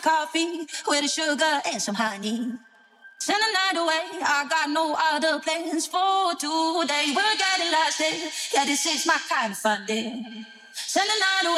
coffee with a sugar and some honey. Send the night away, I got no other plans for today. We're getting lost, yeah, this is my kind of fun day. Send the night away.